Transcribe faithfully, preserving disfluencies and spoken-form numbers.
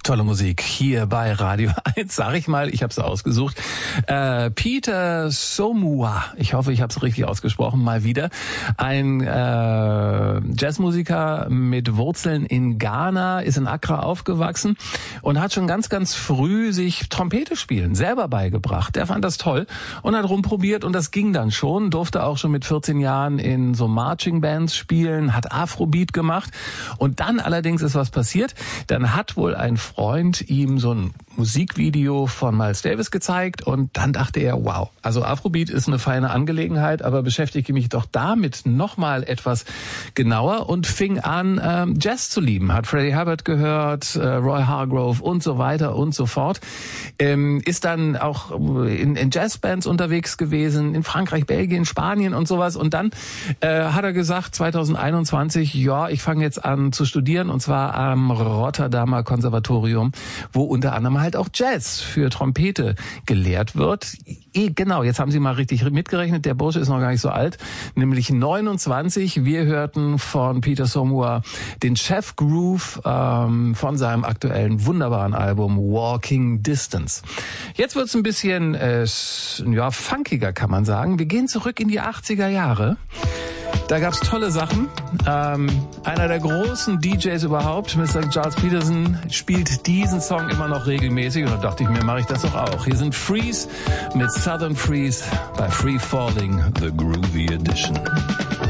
Tolle Musik hier bei Radio eins, sag ich mal, ich habe es ausgesucht. Äh, Peter Somua, ich hoffe, ich habe es richtig ausgesprochen, mal wieder. Ein äh, Jazzmusiker mit Wurzeln in Ghana, ist in Accra aufgewachsen und hat schon ganz, ganz früh sich Trompete spielen selber beigebracht. Der fand das toll und hat rumprobiert und das ging dann schon, durfte auch schon mit vierzehn Jahren in so Marching Bands spielen, hat Afrobeat gemacht und dann allerdings ist was passiert. Dann hat wohl ein Freund ihm so ein Musikvideo von Miles Davis gezeigt und dann dachte er, wow, also Afrobeat ist eine feine Angelegenheit, aber beschäftige mich doch damit nochmal etwas genauer und fing an, ähm, Jazz zu lieben. Hat Freddie Hubbard gehört, äh, Roy Hargrove und so weiter und so fort. Ähm, ist dann auch in, in Jazzbands unterwegs gewesen, in Frankreich, Belgien, Spanien und sowas. Und dann äh, hat er gesagt, zwanzig einundzwanzig, ja, ich fange jetzt an zu studieren und zwar am Rotterdamer Konservatorium, wo unter anderem halt auch Jazz für Trompete gelehrt wird. E, genau, jetzt haben Sie mal richtig mitgerechnet, der Bursche ist noch gar nicht so alt, nämlich neunundzwanzig. Wir hörten von Peter Somua den Chef Groove ähm, von seinem aktuellen wunderbaren Album Walking Distance. Jetzt wird's ein bisschen äh, ja, funkiger, kann man sagen. Wir gehen zurück in die achtziger Jahre. Da gab's tolle Sachen. Ähm, einer der großen D Js überhaupt, Mister Gilles Peterson, spielt diesen Song immer noch regelmäßig. Und da dachte ich mir, mache ich das doch auch. Hier sind Freeze mit Southern Freeze bei Free Falling, The Groovy Edition.